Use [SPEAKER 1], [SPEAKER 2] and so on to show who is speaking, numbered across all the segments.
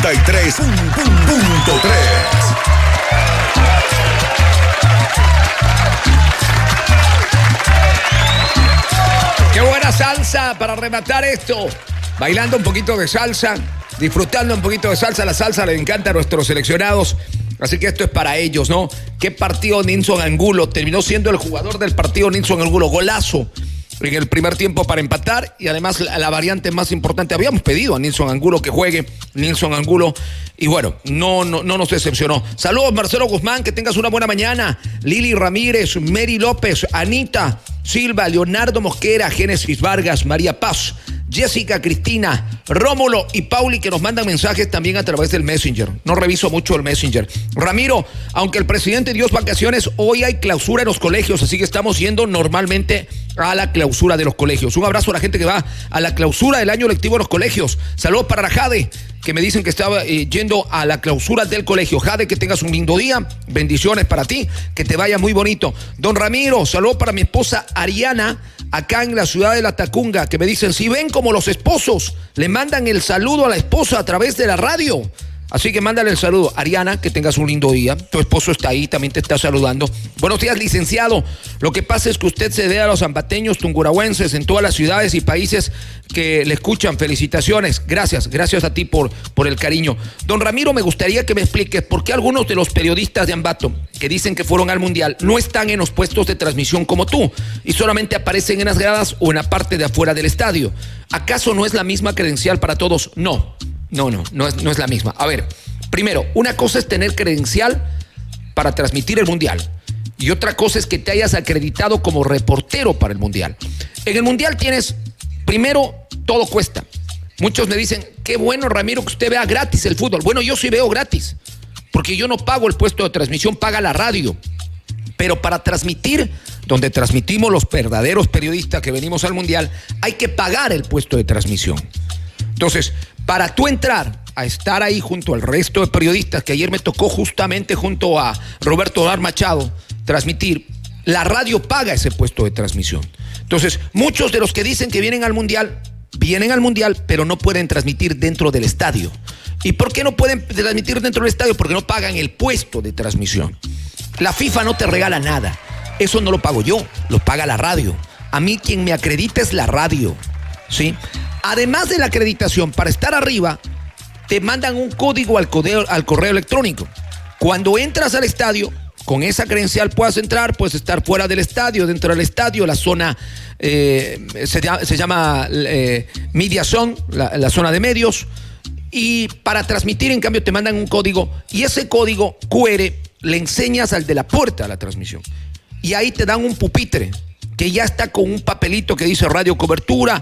[SPEAKER 1] Qué buena salsa para rematar esto. Bailando un poquito de salsa, disfrutando un poquito de salsa. La salsa le encanta a nuestros seleccionados. Así que esto es para ellos, ¿no? ¿Qué partido Nilson Angulo? Terminó siendo el jugador del partido Nilson Angulo. Golazo en el primer tiempo para empatar. Y además la variante más importante. Habíamos pedido a Nilson Angulo que juegue. Nilson Angulo. Y bueno, no nos decepcionó. Saludos, Marcelo Guzmán. Que tengas una buena mañana. Lili Ramírez, Mary López, Anita Silva, Leonardo Mosquera, Génesis Vargas, María Paz, Jessica, Cristina, Rómulo y Pauli, que nos mandan mensajes también a través del Messenger. No reviso mucho el Messenger. Ramiro, aunque el presidente dio vacaciones, hoy hay clausura en los colegios, así que estamos yendo normalmente a la clausura de los colegios. Un abrazo a la gente que va a la clausura del año lectivo en los colegios. Saludos para la Jade, que me dicen que estaba yendo a la clausura del colegio. Jade, que tengas un lindo día. Bendiciones para ti, que te vaya muy bonito. Don Ramiro, saludos para mi esposa Ariana, acá en la ciudad de La Tacunga, que me dicen, si ven como los esposos le mandan el saludo a la esposa a través de la radio. Así que mándale el saludo. Ariana, que tengas un lindo día. Tu esposo está ahí, también te está saludando. Buenos días, licenciado. Lo que pasa es que usted se dé a los zambateños, tungurahüenses, en todas las ciudades y países que le escuchan. Felicitaciones. Gracias a ti por el cariño. Don Ramiro, me gustaría que me expliques por qué algunos de los periodistas de Ambato que dicen que fueron al Mundial no están en los puestos de transmisión como tú y solamente aparecen en las gradas o en la parte de afuera del estadio. ¿Acaso no es la misma credencial para todos? No es la misma. A ver, primero, una cosa es tener credencial para transmitir el Mundial y otra cosa es que te hayas acreditado como reportero para el Mundial. En el Mundial tienes, primero, todo cuesta. Muchos me dicen, qué bueno, Ramiro, que usted vea gratis el fútbol. Bueno, yo sí veo gratis, porque yo no pago el puesto de transmisión, paga la radio. Pero para transmitir, donde transmitimos los verdaderos periodistas que venimos al Mundial, hay que pagar el puesto de transmisión. Entonces, para tú entrar a estar ahí junto al resto de periodistas, que ayer me tocó justamente junto a Roberto Dar Machado transmitir, la radio paga ese puesto de transmisión. Entonces, muchos de los que dicen que vienen al Mundial, pero no pueden transmitir dentro del estadio. ¿Y por qué no pueden transmitir dentro del estadio? Porque no pagan el puesto de transmisión. La FIFA no te regala nada. Eso no lo pago yo, lo paga la radio. A mí quien me acredita es la radio, ¿sí? Además de la acreditación, para estar arriba, te mandan un código al correo electrónico. Cuando entras al estadio, con esa credencial puedes entrar, puedes estar fuera del estadio, dentro del estadio, la zona se llama Media Zone, la zona de medios. Y para transmitir, en cambio, te mandan un código y ese código QR le enseñas al de la puerta a la transmisión. Y ahí te dan un pupitre que ya está con un papelito que dice radio cobertura,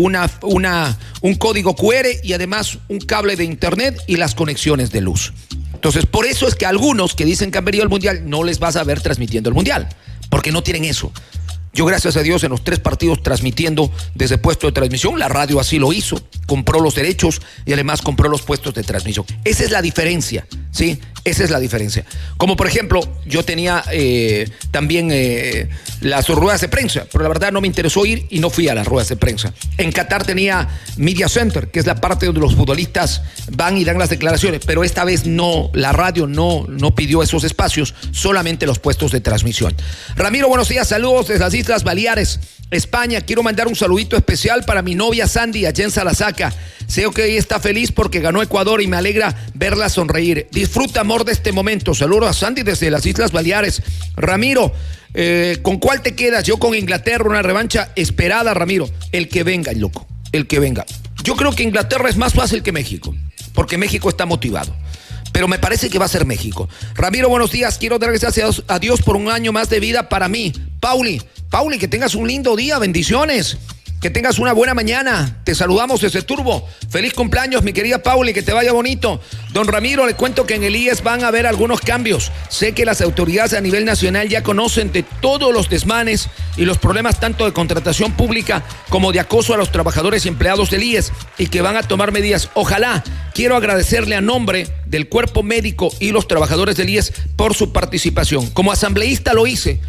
[SPEAKER 1] un código QR y además un cable de internet y las conexiones de luz. Entonces, por eso es que a algunos que dicen que han venido al Mundial no les vas a ver transmitiendo el Mundial, porque no tienen eso. Yo, gracias a Dios, en los 3 partidos transmitiendo desde puesto de transmisión, la radio así lo hizo, compró los derechos y además compró los puestos de transmisión. Esa es la diferencia, ¿sí? Esa es la diferencia. Como por ejemplo, yo tenía también las ruedas de prensa, pero la verdad no me interesó ir y no fui a las ruedas de prensa. En Qatar tenía Media Center, que es la parte donde los futbolistas van y dan las declaraciones, pero esta vez no, la radio no pidió esos espacios, solamente los puestos de transmisión. Ramiro, buenos días, saludos desde las Islas Baleares, España. Quiero mandar un saludito especial para mi novia Sandy allá en Salasaca. Sé que ella está feliz porque ganó Ecuador y me alegra verla sonreír. Disfruta, amor, de este momento. Saludos a Sandy desde las Islas Baleares. Ramiro, ¿con cuál te quedas? Yo con Inglaterra, una revancha esperada, Ramiro. El que venga, loco, el que venga. Yo creo que Inglaterra es más fácil que México, porque México está motivado. Pero me parece que va a ser México. Ramiro, buenos días. Quiero dar gracias a Dios por un año más de vida para mí. Pauli, que tengas un lindo día. Bendiciones. Que tengas una buena mañana. Te saludamos desde Turbo. Feliz cumpleaños, mi querida Pauli. Que te vaya bonito. Don Ramiro, le cuento que en el IES van a haber algunos cambios. Sé que las autoridades a nivel nacional ya conocen de todos los desmanes y los problemas tanto de contratación pública como de acoso a los trabajadores y empleados del IES y que van a tomar medidas. Ojalá. Quiero agradecerle a nombre del cuerpo médico y los trabajadores del IES por su participación. Como asambleísta lo hice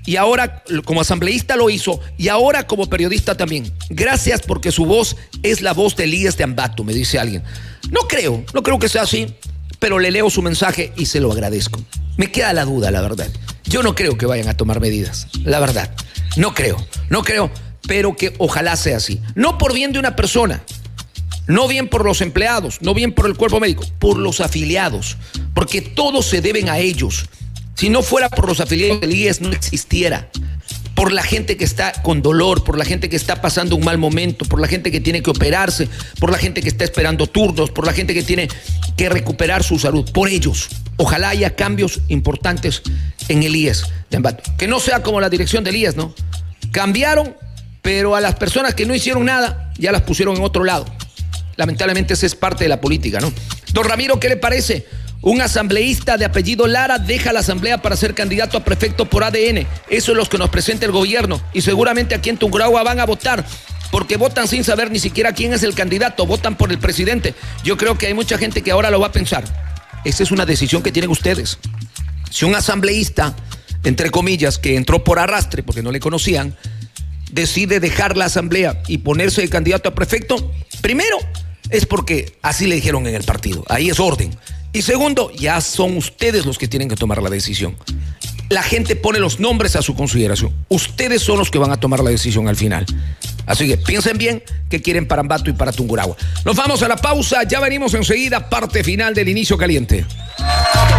[SPEAKER 1] y ahora como asambleísta lo hizo, y ahora como periodista también. Gracias porque su voz es la voz de Elías de Ambato, me dice alguien. No creo que sea así, pero le leo su mensaje y se lo agradezco. Me queda la duda, la verdad. Yo no creo que vayan a tomar medidas, la verdad. No creo, pero que ojalá sea así. No por bien de una persona, no bien por los empleados, no bien por el cuerpo médico, por los afiliados, porque todos se deben a ellos. Si no fuera por los afiliados del IES no existiera. Por la gente que está con dolor, por la gente que está pasando un mal momento, por la gente que tiene que operarse, por la gente que está esperando turnos, por la gente que tiene que recuperar su salud, por ellos. Ojalá haya cambios importantes en el IES de Ambato. Que no sea como la dirección del IES, ¿no? Cambiaron, pero a las personas que no hicieron nada ya las pusieron en otro lado. Lamentablemente esa es parte de la política, ¿no? Don Ramiro, ¿qué le parece? Un asambleísta de apellido Lara deja la asamblea para ser candidato a prefecto por ADN. Eso es lo que nos presenta el gobierno. Y seguramente aquí en Tungurahua van a votar, porque votan sin saber ni siquiera quién es el candidato, votan por el presidente. Yo creo que hay mucha gente que ahora lo va a pensar. Esa es una decisión que tienen ustedes. Si un asambleísta, entre comillas, que entró por arrastre, porque no le conocían, decide dejar la asamblea y ponerse de candidato a prefecto, primero es porque así le dijeron en el partido. Ahí es orden. Y segundo, ya son ustedes los que tienen que tomar la decisión. La gente pone los nombres a su consideración. Ustedes son los que van a tomar la decisión al final. Así que piensen bien qué quieren para Ambato y para Tungurahua. Nos vamos a la pausa, ya venimos enseguida, parte final del Inicio Caliente.